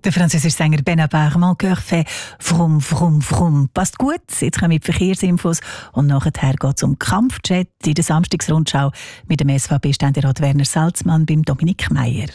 Der französische Sänger Benabar, «Mon cœur fait vroom, vroom, vroom». Passt gut, jetzt kommen die Verkehrsinfos und nachher geht es um Kampfjet in der Samstagsrundschau mit dem SVP-Ständerat Werner Salzmann beim Dominik Meier.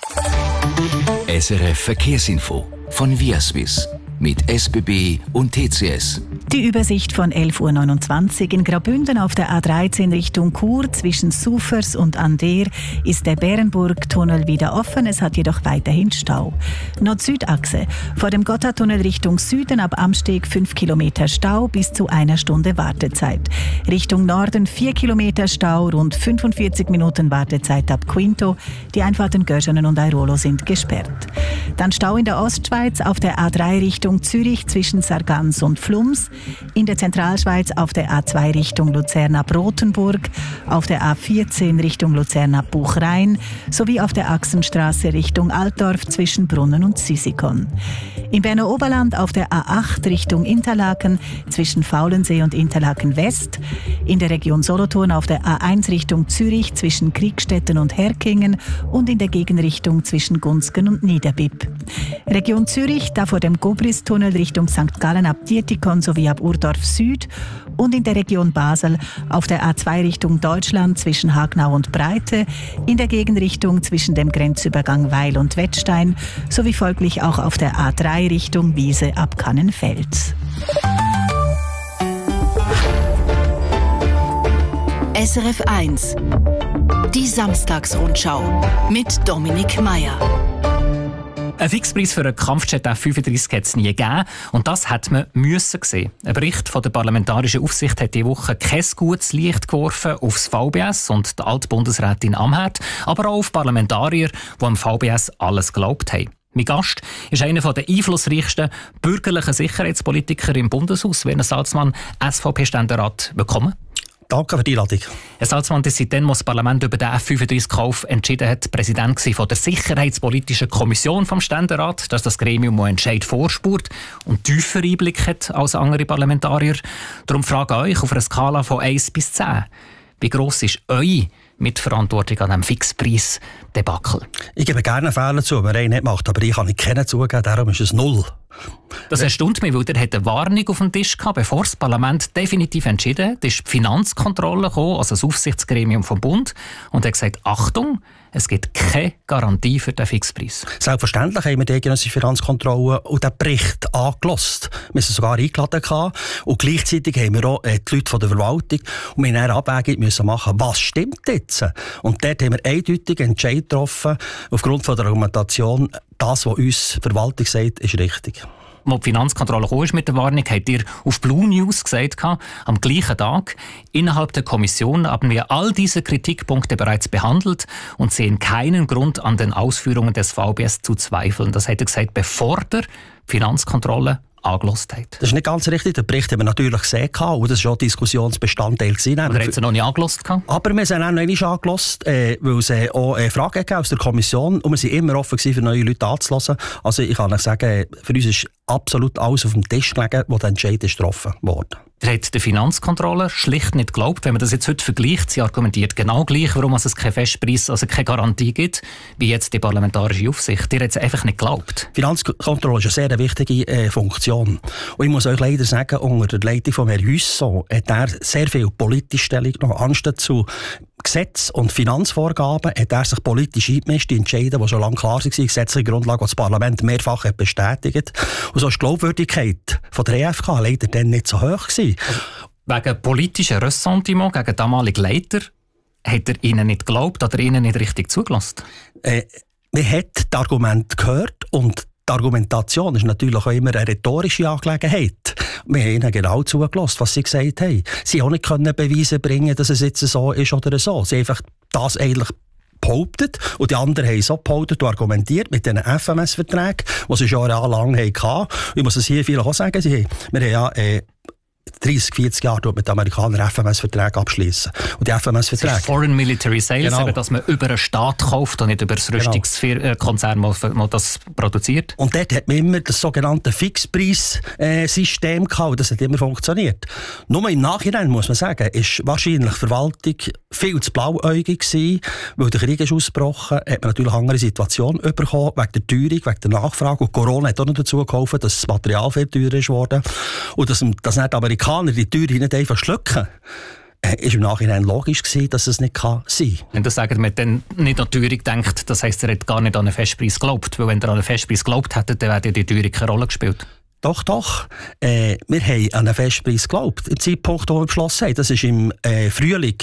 SRF Verkehrsinfo von Viaswiss mit SBB und TCS. Die Übersicht von 11.29 Uhr in Graubünden auf der A13 Richtung Chur zwischen Sufers und Ander ist der Bärenburg-Tunnel wieder offen, es hat jedoch weiterhin Stau. Nord-Süd-Achse vor dem Gotthardtunnel Richtung Süden ab Amsteg 5 Kilometer Stau bis zu 1 Stunde Wartezeit. Richtung Norden 4 Kilometer Stau, rund 45 Minuten Wartezeit ab Quinto. Die Einfahrten Görschenen und Airolo sind gesperrt. Dann Stau in der Ostschweiz auf der A3 Richtung Zürich zwischen Sargans und Flums. In der Zentralschweiz auf der A2 Richtung Luzern ab Rothenburg, auf der A14 Richtung Luzern ab Buchrein sowie auf der Achsenstraße Richtung Altdorf zwischen Brunnen und Sisikon. Im Berner Oberland auf der A8 Richtung Interlaken zwischen Faulensee und Interlaken West. In der Region Solothurn auf der A1 Richtung Zürich zwischen Kriegstetten und Herkingen und in der Gegenrichtung zwischen Gunzgen und Niederbipp. Region Zürich, da vor dem Gobris-Tunnel Richtung St. Gallen ab Dietikon sowie ab Urdorf Süd und in der Region Basel auf der A2 Richtung Deutschland zwischen Hagnau und Breite, in der Gegenrichtung zwischen dem Grenzübergang Weil und Wettstein sowie folglich auch auf der A3 Richtung Wiese ab Kannenfels. SRF 1 Die Samstagsrundschau mit Dominik Meier. Ein Fixpreis für einen Kampfjet F-35 hat es nie gegeben. Und das hat man müssen sehen. Ein Bericht von der Parlamentarischen Aufsicht hat diese Woche kein gutes Licht geworfen auf das VBS und die Altbundesrätin Amherd, aber auch auf Parlamentarier, die am VBS alles geglaubt haben. Mein Gast ist einer der einflussreichsten bürgerlichen Sicherheitspolitiker im Bundeshaus. Werner Salzmann, SVP-Ständerat. Willkommen. Danke für die Einladung. Herr Salzmann, das seitdem, als das Parlament über den F-35-Kauf entschieden hat, Präsident von der Sicherheitspolitischen Kommission vom Ständerat, dass das Gremium einen Entscheid vorspurt und tiefer Einblick hat als andere Parlamentarier. Darum frage ich euch auf einer Skala von 1 bis 10. Wie gross ist eure Mitverantwortung an diesem Fixpreis-Debakel? Ich gebe gerne Fehler zu, wenn einer nicht macht, aber ich kann nicht keinen zugeben, darum ist es 0. Das erstaunt mich, weil der hat eine Warnung auf dem Tisch gehabt, bevor das Parlament definitiv entschieden hat. Da ist die Finanzkontrolle gekommen, also das Aufsichtsgremium vom Bund, und hat gesagt, Achtung, es gibt keine Garantie für den Fixpreis. Selbstverständlich haben wir die eidgenössische Finanzkontrolle und den Bericht angelassen. Wir sind sogar eingeladen und gleichzeitig haben wir auch die Leute von der Verwaltung und wir mussten eine Abwägung machen, was stimmt jetzt? Und dort haben wir eindeutig Entscheid getroffen, aufgrund von der Argumentation, das, was uns die Verwaltung sagt, ist richtig. Als die Finanzkontrolle kam mit der Warnung, habt ihr auf Blue News gesagt, am gleichen Tag, innerhalb der Kommission haben wir all diese Kritikpunkte bereits behandelt und sehen keinen Grund, an den Ausführungen des VBS zu zweifeln. Das hat er gesagt, bevor der Finanzkontrolle angehört hat. Das ist nicht ganz richtig. Den Bericht haben wir natürlich gesehen und das war auch Diskussionsbestandteil. Oder hat es noch nicht angehört? Aber wir haben auch noch nicht angehört, weil es auch Fragen gab aus der Kommission und wir waren immer offen für neue Leute anzuhören. Also ich kann euch sagen, für uns ist absolut alles auf dem Tisch gelegen, wo der Entscheid ist getroffen wurde. Der hat der Finanzkontrolle schlicht nicht geglaubt. Wenn man das jetzt heute vergleicht, sie argumentiert genau gleich, warum es keinen Festpreis, also keine Garantie gibt, wie jetzt die Parlamentarische Aufsicht. Die hat es einfach nicht geglaubt. Die Finanzkontrolle ist eine sehr wichtige Funktion. Und ich muss euch leider sagen, unter der Leitung von Herrn Hüsson hat er sehr viel politische Stellung genommen. Anstatt zu Gesetz- und Finanzvorgaben hat er sich politisch eingemischt, die Entscheidungen, die schon lange klar waren, gesetzliche Grundlage, die das Parlament mehrfach hat bestätigt. Und so ist die Glaubwürdigkeit von der EFK leider dann nicht so hoch gewesen. Also, wegen politischen Ressentiment gegen den damaligen Leiter hat er ihnen nicht geglaubt oder ihnen nicht richtig zugelassen? Man hat das Argument gehört und die Argumentation ist natürlich auch immer eine rhetorische Angelegenheit. Wir haben ihnen genau zugelassen, was sie gesagt haben. Sie haben auch nicht Beweise bringen, dass es jetzt so ist oder so. Sie haben einfach das eigentlich behauptet und die anderen haben so behauptet und argumentiert mit diesen FMS-Verträgen, die sie schon jahrelang hatten. Ich muss es hier vielleicht auch sagen, wir haben ja 30, 40 Jahren mit den Amerikanern FMS-Verträge abschließen. Und die FMS-Verträge... Foreign Military Sales, genau. eben, dass man über einen Staat kauft und nicht über das Rüstungskonzern, das das produziert. Und dort hat man immer das sogenannte Fixpreissystem gehabt, und das hat immer funktioniert. Nur im Nachhinein, muss man sagen, ist wahrscheinlich die Verwaltung viel zu blauäugig gewesen, weil der Krieg ist ausgebrochen, hat man natürlich eine andere Situation bekommen, wegen der Teuerung, wegen der Nachfrage. Und Corona hat auch noch dazu geholfen, dass das Material viel teurer ist worden. Und dass nicht die Amerikaner die Teuer nicht einfach schlucken, ist im Nachhinein logisch gewesen, dass es nicht sein kann. Wenn du sagst, man dann nicht an die Teuerung denkt, das heisst, er hat gar nicht an einen Festpreis geglaubt. Weil wenn er an einen Festpreis geglaubt hätte, dann wäre die Teuerung keine Rolle gespielt. Doch. Wir haben an einen Festpreis geglaubt. Im Zeitpunkt, wo wir beschlossen haben, das war im Frühling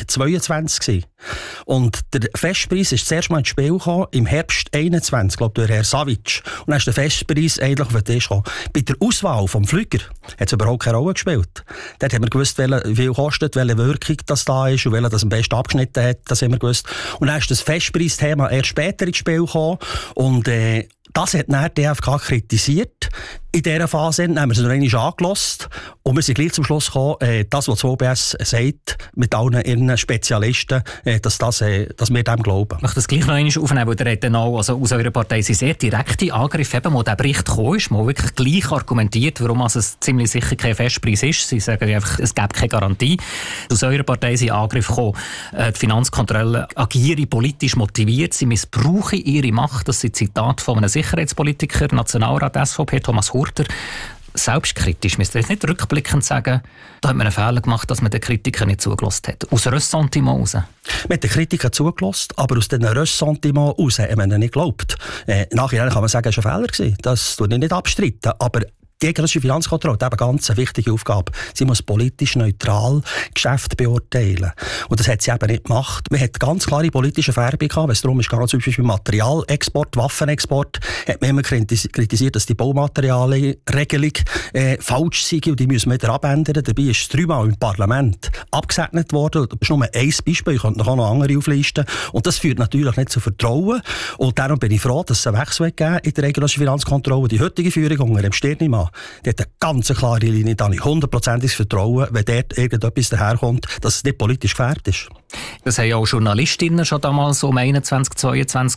22. Und der Festpreis ist zuerst mal ins Spiel gekommen, im Herbst 21, glaube ich, durch Herr Savic. Und dann ist der Festpreis eigentlich auf den Tisch gekommen. Bei der Auswahl vom Flüger hat es überhaupt keine Rolle gespielt. Dort haben wir gewusst, wie viel kostet, welche Wirkung das da ist und welcher das am besten abgeschnitten hat. Das haben wir gewusst. Und dann ist das Festpreisthema erst später ins Spiel gekommen. Und das hat dann die DFK kritisiert. In dieser Phase haben wir es noch einmal angehört und wir sind gleich zum Schluss gekommen, das, was das OBS sagt, mit allen ihren Spezialisten, dass wir dem glauben. Ich möchte das gleich noch einmal aufnehmen, weil der hat dann auch, also aus eurer Partei sind sehr direkte Angriffe, eben, wo der Bericht gekommen ist, wo wirklich gleich argumentiert, warum es ziemlich sicher kein Festpreis ist. Sie sagen einfach, es gäbe keine Garantie. Aus eurer Partei sind Angriffe gekommen, die Finanzkontrolle agiere politisch motiviert, sie missbrauchen ihre Macht. Das sind Zitate von einem Sicherheitspolitiker, Nationalrat SVP, Thomas Hurter. Selbstkritisch, müsst ihr jetzt nicht rückblickend sagen, da hat man einen Fehler gemacht, dass man den Kritikern nicht zugelassen hat. Aus Ressentiment raus. Man hat den Kritikern zugelassen, aber aus diesem Ressentiment raus haben wir ihnen nicht geglaubt. Nachher kann man sagen, es war ein Fehler gewesen. Das tue ich nicht abstreiten. Aber die eidgenössische Finanzkontrolle hat eben ganz eine wichtige Aufgabe. Sie muss politisch neutral Geschäfte beurteilen. Und das hat sie eben nicht gemacht. Man hat ganz klare politische Färbung gehabt, wenn es darum ist, zum Beispiel Materialexport, Waffenexport, hat man immer kritisiert, dass die Baumaterialregelung falsch sei und die müssen wir wieder abändern. Dabei ist es 3-mal im Parlament abgesegnet worden. Das ist nur ein Beispiel, ich könnte noch andere auflisten. Und das führt natürlich nicht zu Vertrauen. Und darum bin ich froh, dass es einen Wechsel gegeben in der eidgenössischen Finanzkontrolle. Die heutige Führung unter dem Stirnimann, die hat eine ganz klare Linie, da habe ich 100%iges Vertrauen, wenn dort irgendetwas daherkommt, dass es nicht politisch gefährdet ist. Das haben ja auch Journalistinnen schon damals um 21, 22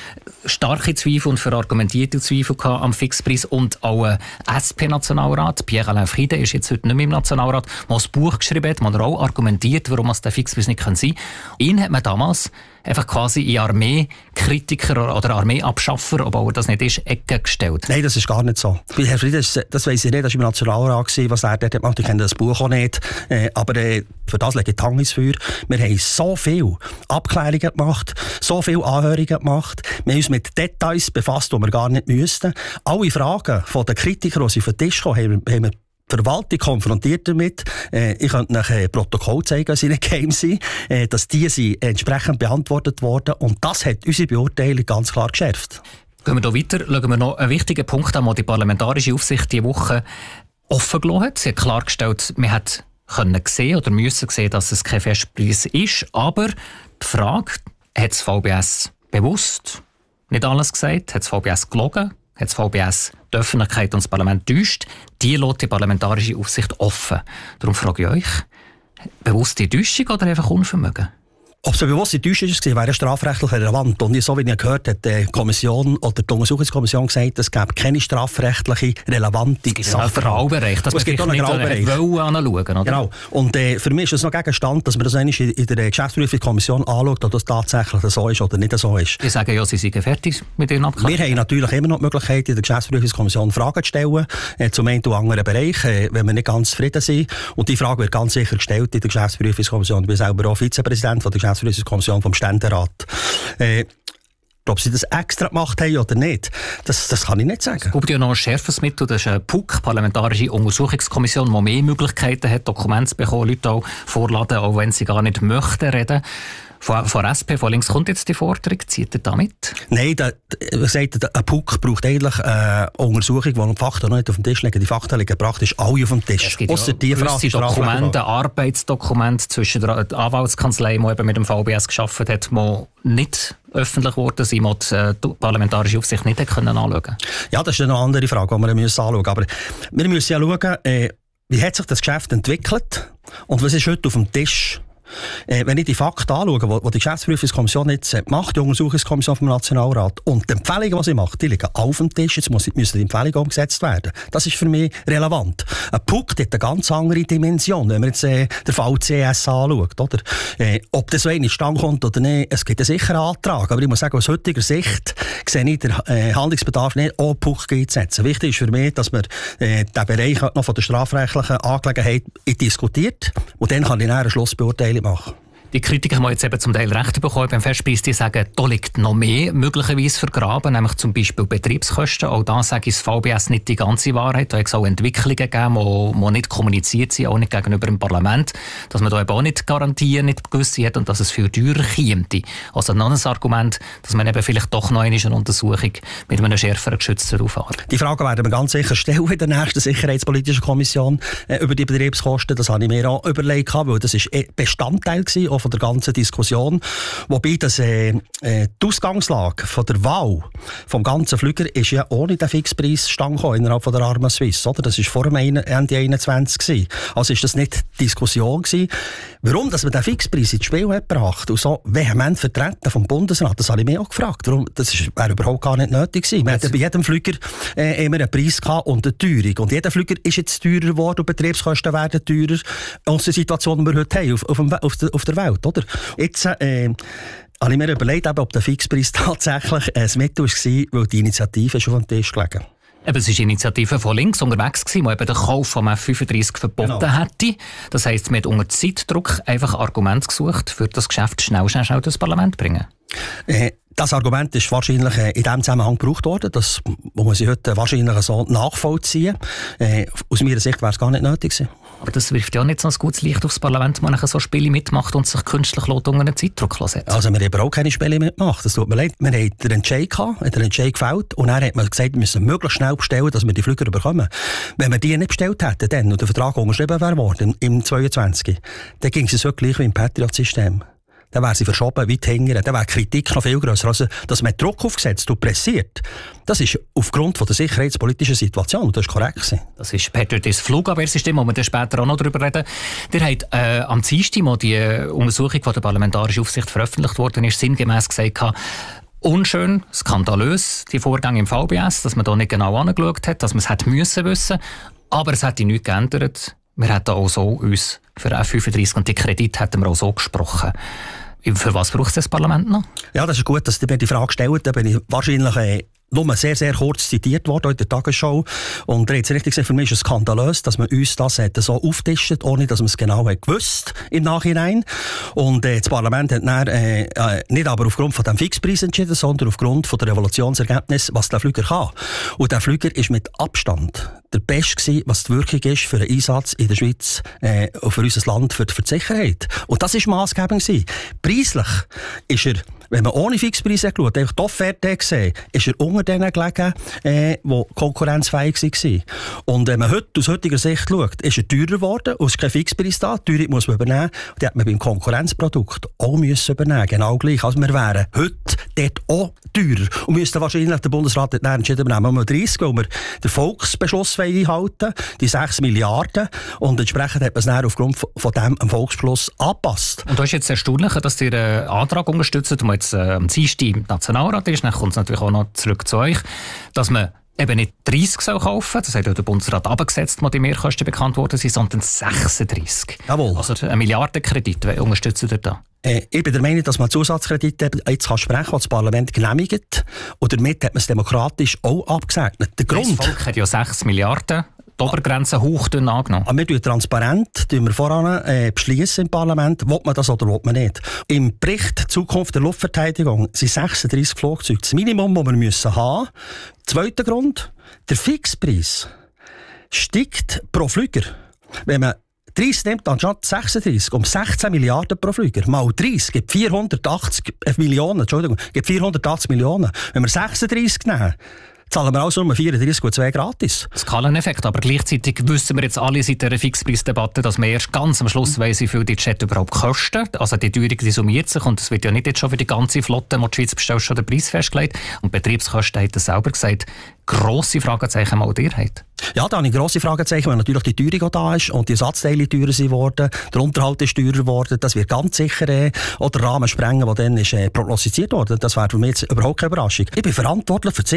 starke Zweifel und verargumentierte Zweifel gehabt am Fixpreis und auch ein SP-Nationalrat, Pierre-Alain Friede, ist jetzt heute nicht mehr im Nationalrat, der ein Buch geschrieben hat, der auch argumentiert, warum es der Fixpreis nicht sein kann. Ihn hat man damals einfach quasi in Armeekritiker oder Armeeabschaffer, obwohl das nicht ist, Ecke gestellt. Nein, das ist gar nicht so. Bei Herrn Friede, das weiss ich nicht, das war im Nationalrat, was er dort gemacht hat. Ich kenne das Buch auch nicht. Aber für das lege ich die Hand ins Feuer. Wir haben so viele Abklärungen gemacht, so viele Anhörungen gemacht. Wir haben uns mit Details befasst, die wir gar nicht müssten. Alle Fragen von den Kritikern, die auf den Tisch kommen, haben wir die Verwaltung konfrontiert damit. Ich könnte nach Protokoll zeigen, dass sie nicht geheim sind, dass die entsprechend beantwortet wurden. Und das hat unsere Beurteilung ganz klar geschärft. Gehen wir hier weiter, schauen wir noch einen wichtigen Punkt an, den die Parlamentarische Aufsicht diese Woche offen gelassen hat. Sie hat klargestellt, man hat sehen oder müssen sehen, dass es kein Festpreis ist. Aber die Frage, hat das VBS bewusst nicht alles gesagt? Hat das VBS gelogen? Hat das VBS die Öffentlichkeit und das Parlament täuscht? Die lässt die Parlamentarische Aufsicht offen. Darum frage ich euch, bewusste Täuschung oder einfach Unvermögen? Ob es eine bewusste Täuschung war, wäre strafrechtlich relevant. Und so wie ich gehört habe, hat die Kommission oder die Untersuchungskommission gesagt, es gäbe keine strafrechtliche relevante Sache. Es gibt einen Graubereich, dass man sich nicht anschauen, oder? Genau. Und für mich ist es noch Gegenstand, dass man das einmal in der Geschäftsprüfungskommission anschaut, ob das tatsächlich so ist oder nicht so ist. Die sagen ja, sie seien fertig mit ihren Abklärungen. Wir haben natürlich immer noch die Möglichkeit, in der Geschäftsprüfungskommission Fragen zu stellen, zum einen oder anderen Bereich, wenn wir nicht ganz zufrieden sind. Und die Frage wird ganz sicher gestellt in der Geschäftsprüfungskommission. Ich bin selber auch Vizepräsident von der Geschäftsprüfungskommission vom Ständerat. Ob sie das extra gemacht haben oder nicht, das kann ich nicht sagen. Es gibt ja noch ein schärferes Mittel, das ist eine PUC, Parlamentarische Untersuchungskommission, die mehr Möglichkeiten hat, Dokumente zu bekommen, Leute auch vorladen, auch wenn sie gar nicht möchten reden. Von SP, von links kommt jetzt die Forderung, zieht ihr damit? Nein, ein PUC braucht eigentlich eine Untersuchung, wo die Fakten noch nicht auf dem Tisch liegen. Die Fakten liegen praktisch alle auf dem Tisch. Ausser die Frage, Dokumente, Arbeitsdokumente zwischen der Anwaltskanzlei, die eben mit dem VBS geschaffen hat, die nicht öffentlich geworden sind, die die Parlamentarische Aufsicht nicht anschauen können. Ja, das ist eine andere Frage, die wir anschauen müssen. Aber wir müssen ja schauen, wie hat sich das Geschäft entwickelt und was ist heute auf dem Tisch? Wenn ich die Fakten anschaue, die die Geschäftsprüfungskommission jetzt macht, die Untersuchungskommission vom Nationalrat, und die Empfehlungen, die sie macht, die liegen auf dem Tisch, jetzt müssen die Empfehlungen umgesetzt werden. Das ist für mich relevant. Ein Punkt hat eine ganz andere Dimension, wenn man jetzt den Fall CS anschaut. Oder? Ob das so in Stand kommt oder nicht, es gibt einen sicheren Antrag, aber ich muss sagen, aus heutiger Sicht sehe ich den Handlungsbedarf nicht, auch einen Punkt einzusetzen. Wichtig ist für mich, dass man den Bereich noch von der strafrechtlichen Angelegenheit diskutiert und dann kann ich eine Schlussbeurteilung machen. Die Kritiker haben jetzt eben zum Teil Recht bekommen beim Festpreis, die sagen, da liegt noch mehr möglicherweise vergraben, nämlich zum Beispiel Betriebskosten. Auch da sage ich das VBS nicht die ganze Wahrheit. Da hat es auch Entwicklungen gegeben, die nicht kommuniziert sind, auch nicht gegenüber dem Parlament, dass man da eben auch nicht Garantien nicht gewusst hat und dass es viel teurer käme. Also noch ein Argument, dass man eben vielleicht doch noch eine Untersuchung mit einem schärferen Geschütz fahren. Die Frage werden wir ganz sicher stellen in der nächsten Sicherheitspolitischen Kommission über die Betriebskosten. Das habe ich mir auch überlegt, weil das ist Bestandteil gewesen, von der ganzen Diskussion. Wobei die Ausgangslage von der Wahl vom ganzen Flüger ist ja ohne den Fixpreis innerhalb von der Arma Suisse. Oder? Das war vor dem Ende 21 gewesen. Also ist das nicht Diskussion gewesen. Warum dass man den Fixpreis ins Spiel hat gebracht und so vehement vertreten vom Bundesrat, das habe ich mich auch gefragt. Warum? Das wäre überhaupt gar nicht nötig gewesen. Wir hatten bei jedem Flüger immer einen Preis gehabt und eine Teuerung. Und jeder Flüger ist jetzt teurer geworden und Betriebskosten werden teurer aus der Situation, die wir heute haben auf der Welt. Oder? Jetzt habe ich mir überlegt, ob der Fixpreis tatsächlich ein Mittel war, weil die Initiative schon auf dem Tisch gelegen. Es war eine Initiative von links unterwegs, die eben den Kauf vom F-35 verboten hätte. Das heisst, man hat unter Zeitdruck einfach Argumente gesucht, für das Geschäft schnell ins Parlament zu bringen. Das Argument ist wahrscheinlich in diesem Zusammenhang gebraucht worden. Das muss ich heute wahrscheinlich so nachvollziehen. Aus meiner Sicht wäre es gar nicht nötig gewesen. Aber das wirft ja auch nicht so ein gutes Licht aufs Parlament, wenn man so Spiele mitmacht und sich künstlich unter einen Zeitdruck setzt. Also wir haben auch keine Spiele mitgemacht. Das tut mir leid. Wir hatten den Entscheid gefällt und dann hat man gesagt, wir müssen möglichst schnell bestellen, dass wir die Flüger bekommen. Wenn wir die nicht bestellt hätten dann, und der Vertrag unterschrieben wäre worden im 22, dann ging es so gleich wie im Patriot-System. Dann wäre sie verschoben weit hinten. Dann wäre die Kritik noch viel grösser. Also, dass man Druck aufgesetzt und pressiert, das ist aufgrund von der sicherheitspolitischen Situation. Und das ist korrekt gewesen. Das ist Patriot, das Flugabwehrsystem, wo wir dann später auch noch darüber reden. Der hat am Dienstag, wo die Untersuchung von der Parlamentarischen Aufsicht veröffentlicht worden ist, sinngemäss gesagt, unschön, skandalös, die Vorgänge im VBS, dass man da nicht genau angeschaut hat, dass man es hätte müssen wissen. Aber es hat nichts geändert. Wir hätten auch so uns für F-35 und die Kredit hätten wir auch so gesprochen. Für was braucht es das Parlament noch? Ja, das ist gut, dass ihr mir die Frage stellt. Da bin ich wahrscheinlich nur sehr, sehr kurz zitiert worden in der Tagesschau. Und ihr habt es richtig gesagt, für mich ist es skandalös, dass man uns das so auftischt, ohne dass man es genau gewusst im Nachhinein. Und das Parlament hat dann, nicht aber aufgrund von dem Fixpreis entschieden, sondern aufgrund von der Evaluationsergebnis, was der Flüger kann. Und der Flüger ist mit Abstand der Beste gewesen, was die Wirkung ist für einen Einsatz in der Schweiz, für unser Land, für die Sicherheit. Und das war maßgebend gewesen. Preislich ist er, wenn man ohne Fixpreis geschaut, einfach die Offerte gesehen, ist er unter denen gelegen, die konkurrenzfähig waren. Und wenn man heute aus heutiger Sicht schaut, ist er teurer geworden, und es ist kein Fixpreis da, die Teuerung muss man übernehmen, und die hat man beim Konkurrenzprodukt auch müssen übernehmen, genau gleich. Also wir wären heute dort auch teurer und müssten wahrscheinlich der Bundesrat dort entschieden übernehmen. Wir 30, weil wir den Volksbeschluss einhalten, die 6 Milliarden, und entsprechend hat man es dann aufgrund von dem Volksbeschluss angepasst. Und da ist jetzt erstaunlich, dass ihr einen Antrag unterstützt, der jetzt am Dienstag im Nationalrat ist, dann kommt es natürlich auch noch zurück zu euch, dass man eben nicht 30 soll kaufen, das hat ja der Bundesrat abgesetzt, wo die Mehrkosten bekannt worden sind, sondern 36. Jawohl. Also ein Milliardenkredit, wer unterstützt ihr da? Ich bin der Meinung, dass man Zusatzkredite jetzt sprechen kann, das Parlament genehmigt, und damit hat man es demokratisch auch abgesegnet. Der Grund, das Volk hat ja 6 Milliarden. Die Obergrenze hochdünn angenommen. Wir tun transparent, voran beschließen im Parlament, will man das oder will man nicht. Im Bericht Zukunft der Luftverteidigung sind 36 Flugzeuge das Minimum, das wir müssen haben. Zweiter Grund, der Fixpreis steigt pro Flüger. Wenn man 30 nimmt, anstatt 36, um 16 Milliarden pro Flüger. Mal 30 gibt 480 Millionen. Entschuldigung, gibt 480 Millionen. Wenn wir 36 nehmen, zahlen wir also nur 34,2 gratis. Skaleneffekt, aber gleichzeitig wissen wir jetzt alle seit der Fixpreisdebatte, dass wir erst ganz am Schluss weiss, wie viel die Jet überhaupt kosten. Also die Teuerung, die summiert sich und es wird ja nicht jetzt schon für die ganze Flotte, die die Schweiz bestellt, schon der Preis festgelegt. Und Betriebskosten hat er selber gesagt, grosse Fragezeichen mal dir hat. Ja, da habe ich grosse Fragezeichen, weil natürlich die Teuerung auch da ist und die Ersatzteile teurer sind worden, der Unterhalt ist teurer geworden, das wird ganz sicher auch den Rahmen sprengen, der dann ist prognostiziert worden. Das wäre für mich jetzt überhaupt keine Überraschung. Ich bin verantwortlich für die